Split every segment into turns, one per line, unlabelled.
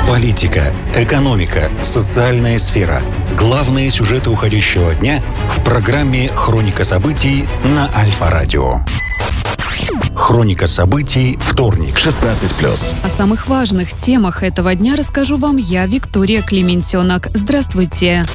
Политика, экономика, социальная сфера. Главные сюжеты уходящего дня в программе «Хроника событий» на Альфа-радио. Хроника событий, вторник, 16+.
О самых важных темах этого дня расскажу вам я, Виктория Клементенок. Здравствуйте.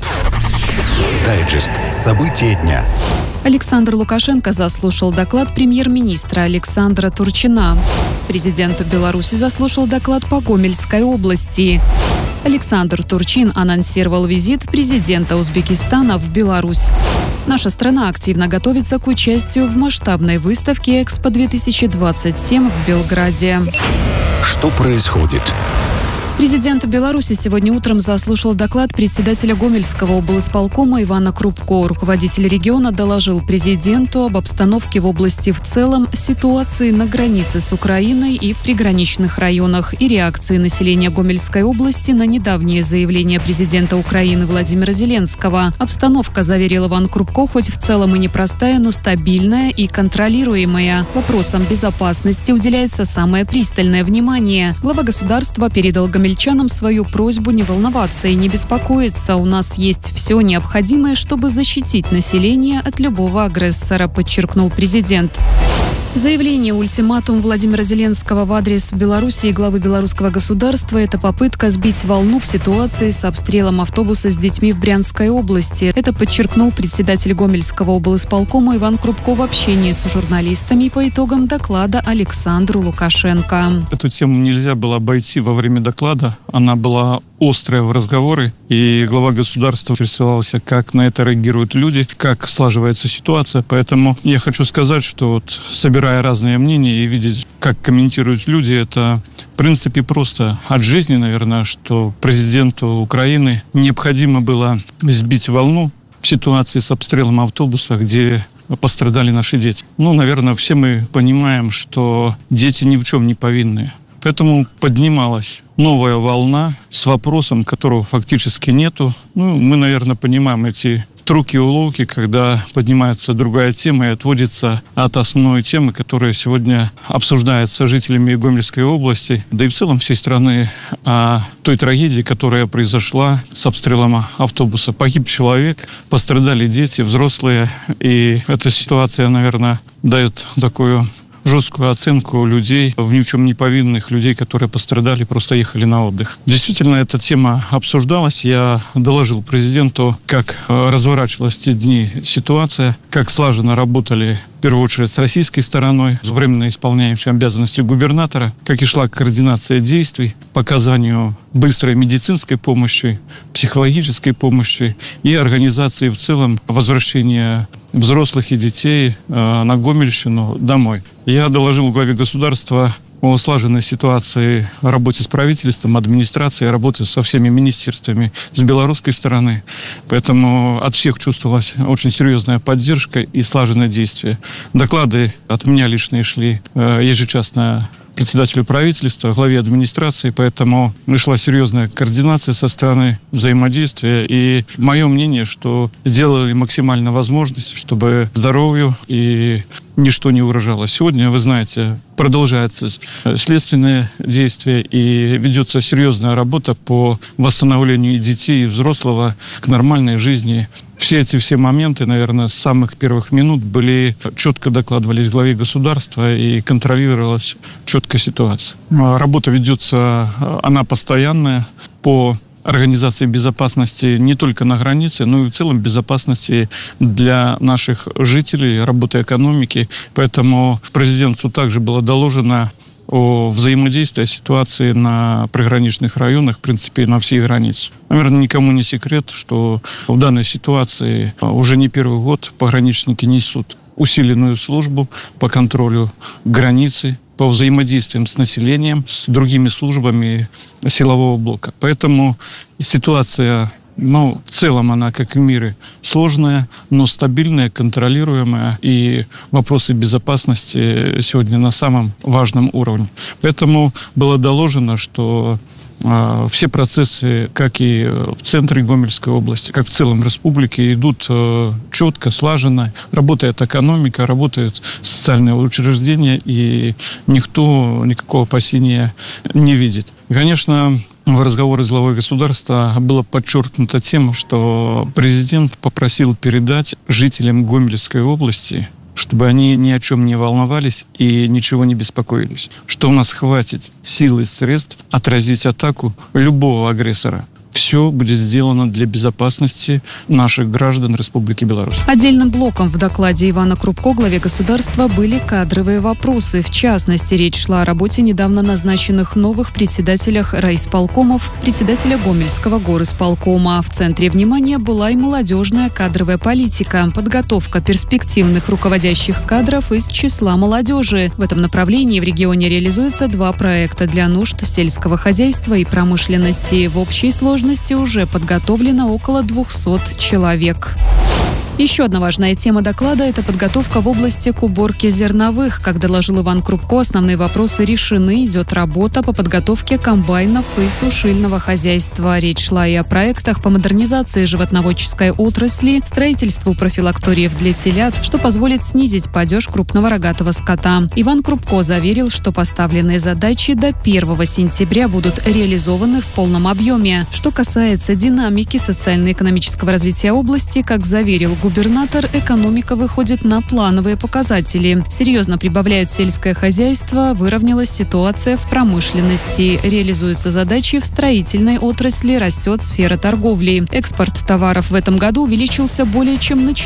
Дайджест. События дня.
Александр Лукашенко заслушал доклад премьер-министра Александра Турчина. Президент Беларуси заслушал доклад по Гомельской области. Александр Турчин анонсировал визит президента Узбекистана в Беларусь. Наша страна активно готовится к участию в масштабной выставке «Экспо-2027» в Белграде.
Что происходит?
Президент Беларуси сегодня утром заслушал доклад председателя Гомельского облисполкома Ивана Крупко. Руководитель региона доложил президенту об обстановке в области в целом, ситуации на границе с Украиной и в приграничных районах и реакции населения Гомельской области на недавнее заявление президента Украины Владимира Зеленского. Обстановка, заверил Иван Крупко, хоть в целом и непростая, но стабильная и контролируемая. Вопросам безопасности уделяется самое пристальное внимание. Глава государства передал гомельчанам свою просьбу не волноваться и не беспокоиться. У нас есть все необходимое, чтобы защитить население от любого агрессора, подчеркнул президент. Заявление ультиматум Владимира Зеленского в адрес Беларуси и главы белорусского государства – это попытка сбить волну в ситуации с обстрелом автобуса с детьми в Брянской области. Это подчеркнул председатель Гомельского облисполкома Иван Крупко в общении с журналистами по итогам доклада Александру Лукашенко.
Эту тему нельзя было обойти во время доклада. Она была острая в разговоре, и глава государства интересовался, как на это реагируют люди, как слаживается ситуация. Поэтому я хочу сказать, что собирая разные мнения и видеть, как комментируют люди, это в принципе просто от жизни, наверное, что президенту Украины необходимо было сбить волну в ситуации с обстрелом автобуса, где пострадали наши дети. Наверное, все мы понимаем, что дети ни в чем не повинны. Поэтому поднималась новая волна с вопросом, которого фактически нету. Мы, наверное, понимаем эти трюки и уловки, когда поднимается другая тема и отводится от основной темы, которая сегодня обсуждается жителями Гомельской области, да и в целом всей страны, о той трагедии, которая произошла с обстрелом автобуса. Погиб человек, пострадали дети, взрослые, и эта ситуация, наверное, дает такую жесткую оценку людей, в ни в чем не повинных людей, которые пострадали, просто ехали на отдых. Действительно, эта тема обсуждалась. Я доложил президенту, как разворачивалась в те дни ситуация, как слаженно работали, в первую очередь, с российской стороной, временно исполняющей обязанности губернатора, как и шла координация действий по оказанию быстрой медицинской помощи, психологической помощи и организации в целом возвращения взрослых и детей на Гомельщину домой. Я доложил главе государства о слаженной ситуации, работе с правительством, администрацией, работе со всеми министерствами с белорусской стороны. Поэтому от всех чувствовалась очень серьезная поддержка и слаженное действие. Доклады от меня лично шли ежечасно председателю правительства, главе администрации, поэтому шла серьезная координация со стороны взаимодействия. И мое мнение, что сделали максимально возможность, чтобы здоровью и ничто не угрожало. Сегодня, вы знаете, продолжается следственное действие и ведется серьезная работа по восстановлению и детей, и взрослого к нормальной жизни. Все моменты, наверное, с самых первых минут четко докладывались главе государства и контролировалась четко ситуация. Работа ведется, она постоянная по организации безопасности не только на границе, но и в целом безопасности для наших жителей, работы экономики. Поэтому президенту также было доложено о взаимодействии, о ситуации на приграничных районах, в принципе, на всей границе. Наверное, никому не секрет, что в данной ситуации уже не первый год пограничники несут усиленную службу по контролю границы, по взаимодействиям с населением, с другими службами силового блока. Поэтому ситуация, в целом она, как и в мире, сложная, но стабильная, контролируемая, и вопросы безопасности сегодня на самом важном уровне. Поэтому было доложено, что все процессы, как и в центре Гомельской области, как в целом республике, идут четко, слаженно. Работает экономика, работают социальные учреждения, и никто никакого опасения не видит. Конечно, в разговоре с главой государства была подчеркнута тема, что президент попросил передать жителям Гомельской области, чтобы они ни о чем не волновались и ничего не беспокоились, что у нас хватит сил и средств отразить атаку любого агрессора. Все будет сделано для безопасности наших граждан Республики Беларусь.
Отдельным блоком в докладе Ивана Крупко главе государства были кадровые вопросы. В частности, речь шла о работе недавно назначенных новых председателях райисполкомов, председателя Гомельского горисполкома. В центре внимания была и молодежная кадровая политика, подготовка перспективных руководящих кадров из числа молодежи. В этом направлении в регионе реализуются 2 проекта для нужд сельского хозяйства и промышленности. В общей сложности уже подготовлено около 200 человек. Еще одна важная тема доклада – это подготовка в области к уборке зерновых. Как доложил Иван Крупко, основные вопросы решены. Идет работа по подготовке комбайнов и сушильного хозяйства. Речь шла и о проектах по модернизации животноводческой отрасли, строительству профилакториев для телят, что позволит снизить падеж крупного рогатого скота. Иван Крупко заверил, что поставленные задачи до 1 сентября будут реализованы в полном объеме. Что касается динамики социально-экономического развития области, как заверил губернатор, экономика выходит на плановые показатели. Серьезно прибавляет сельское хозяйство, выровнялась ситуация в промышленности. Реализуются задачи в строительной отрасли, растет сфера торговли. Экспорт товаров в этом году увеличился более чем на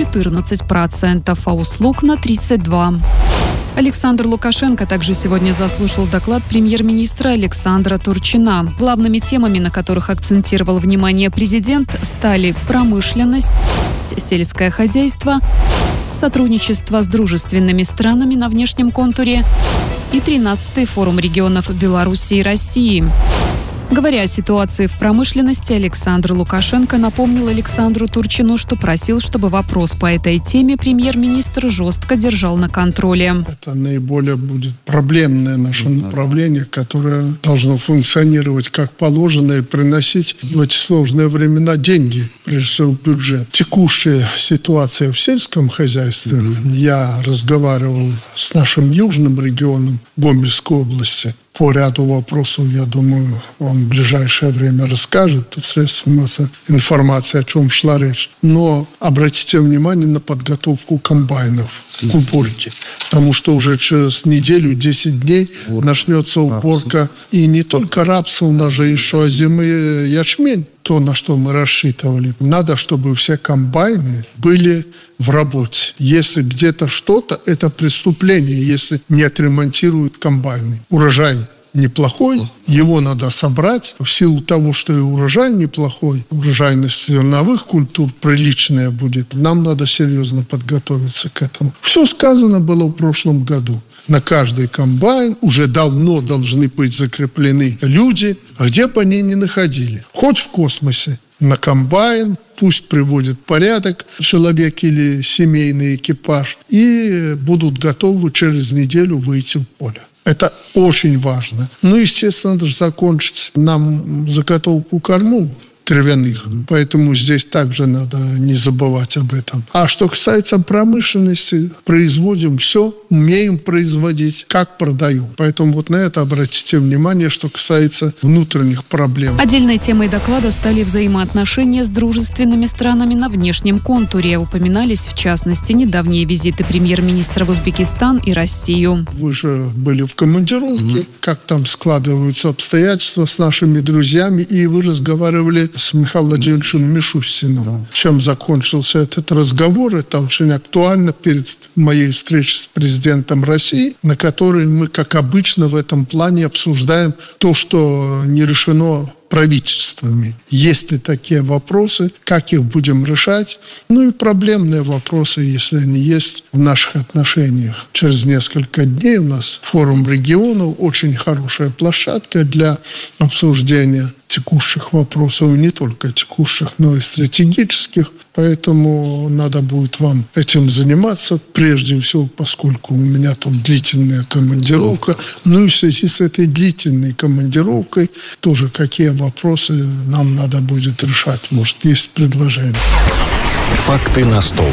14%, а услуг на 32%. Александр Лукашенко также сегодня заслушал доклад премьер-министра Александра Турчина. Главными темами, на которых акцентировал внимание президент, стали промышленность, сельское хозяйство, сотрудничество с дружественными странами на внешнем контуре и 13-й форум регионов Беларуси и России. Говоря о ситуации в промышленности, Александр Лукашенко напомнил Александру Турчину, что просил, чтобы вопрос по этой теме премьер-министр жестко держал на контроле.
Это наиболее будет проблемное наше направление, которое должно функционировать как положено и приносить в эти сложные времена деньги, прежде всего в бюджет. Текущая ситуация в сельском хозяйстве, я разговаривал с нашим южным регионом Гомельской области. По ряду вопросов, я думаю, он в ближайшее время расскажет в средствах массовой информации, о чем шла речь. Но обратите внимание на подготовку комбайнов к уборке, потому что уже через неделю, 10 дней начнется уборка. И не только рапса, у нас же еще озимый ячмень, то, на что мы рассчитывали. Надо, чтобы все комбайны были в работе. Если где-то что-то, это преступление, если не отремонтируют комбайны. Урожай неплохой, его надо собрать. В силу того, что и урожай неплохой, урожайность зерновых культур приличная будет, нам надо серьезно подготовиться к этому. Все сказано было в прошлом году. На каждый комбайн уже давно должны быть закреплены люди, где бы они ни находили. Хоть в космосе. На комбайн, пусть приводит порядок человек или семейный экипаж, и будут готовы через неделю выйти в поле. Это очень важно. Ну, естественно, надо закончить нам заготовку кормов травяных. Поэтому здесь также надо не забывать об этом. А что касается промышленности, производим все, умеем производить, как продаем. Поэтому вот на это обратите внимание, что касается внутренних проблем.
Отдельной темой доклада стали взаимоотношения с дружественными странами на внешнем контуре. Упоминались, в частности, недавние визиты премьер-министра в Узбекистан и Россию.
Вы же были в командировке, как там складываются обстоятельства с нашими друзьями, и вы разговаривали с Михаилом Владимировичем Мишустиным. Чем закончился этот разговор? Это очень актуально перед моей встречей с президентом России, на которой мы, как обычно, в этом плане обсуждаем то, что не решено правительствами. Есть ли такие вопросы, как их будем решать? Ну и проблемные вопросы, если они есть в наших отношениях. Через несколько дней у нас форум регионов, очень хорошая площадка для обсуждения текущих вопросов, не только текущих, но и стратегических. Поэтому надо будет вам этим заниматься, прежде всего, поскольку у меня тут длительная командировка. Ну и в связи с этой длительной командировкой тоже какие вопросы нам надо будет решать. Может, есть предложения.
Факты на стол.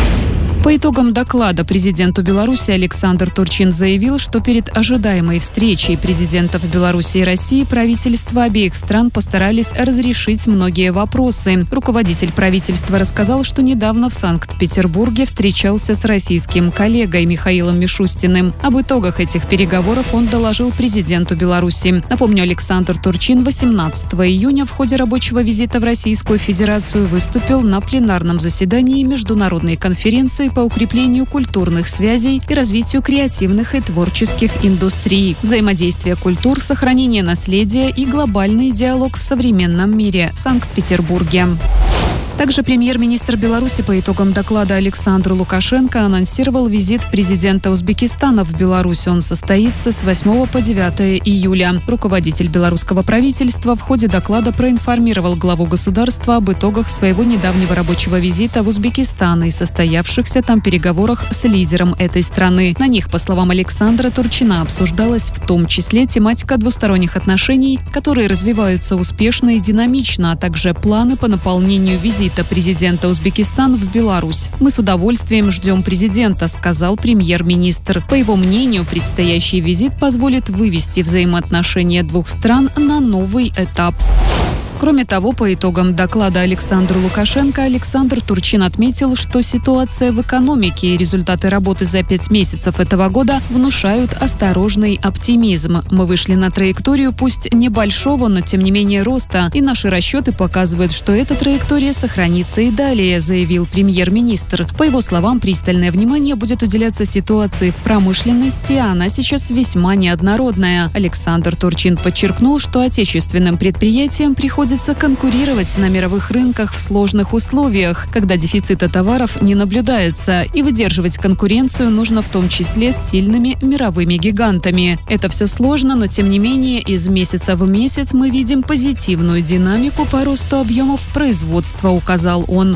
По итогам доклада президенту Беларуси Александр Турчин заявил, что перед ожидаемой встречей президентов Беларуси и России правительства обеих стран постарались разрешить многие вопросы. Руководитель правительства рассказал, что недавно в Санкт-Петербурге встречался с российским коллегой Михаилом Мишустиным. Об итогах этих переговоров он доложил президенту Беларуси. Напомню, Александр Турчин 18 июня в ходе рабочего визита в Российскую Федерацию выступил на пленарном заседании международной конференции по укреплению культурных связей и развитию креативных и творческих индустрий, взаимодействие культур, сохранение наследия и глобальный диалог в современном мире в Санкт-Петербурге. Также премьер-министр Беларуси по итогам доклада Александр Лукашенко анонсировал визит президента Узбекистана в Беларусь. Он состоится с 8 по 9 июля. Руководитель белорусского правительства в ходе доклада проинформировал главу государства об итогах своего недавнего рабочего визита в Узбекистан и состоявшихся там переговорах с лидером этой страны. На них, по словам Александра Турчина, обсуждалась в том числе тематика двусторонних отношений, которые развиваются успешно и динамично, а также планы по наполнению визита президента Узбекистана в Беларусь. «Мы с удовольствием ждем президента», — сказал премьер-министр. По его мнению, предстоящий визит позволит вывести взаимоотношения двух стран на новый этап. Кроме того, по итогам доклада Александру Лукашенко Александр Турчин отметил, что ситуация в экономике и результаты работы за 5 месяцев этого года внушают осторожный оптимизм. Мы вышли на траекторию, пусть небольшого, но тем не менее роста, и наши расчеты показывают, что эта траектория сохранится и далее, заявил премьер-министр. По его словам, пристальное внимание будет уделяться ситуации в промышленности, а она сейчас весьма неоднородная. Александр Турчин подчеркнул, что отечественным предприятиям приходится конкурировать на мировых рынках в сложных условиях, когда дефицита товаров не наблюдается, и выдерживать конкуренцию нужно в том числе с сильными мировыми гигантами. Это все сложно, но тем не менее из месяца в месяц мы видим позитивную динамику по росту объемов производства, указал он.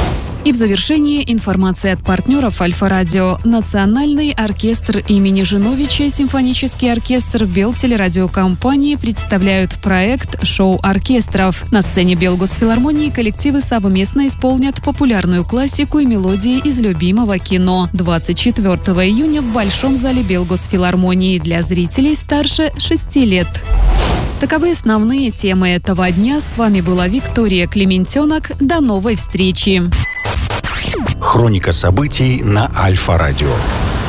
И в завершении информация от партнеров Альфа-Радио. Национальный оркестр имени Жиновича и симфонический оркестр Белтелерадиокомпании представляют проект «Шоу оркестров». На сцене Белгосфилармонии коллективы совместно исполнят популярную классику и мелодии из любимого кино. 24 июня в Большом зале Белгосфилармонии для зрителей старше 6 лет. Таковы основные темы этого дня. С вами была Виктория Клементенок. До новой встречи.
Хроника событий на Альфа-Радио.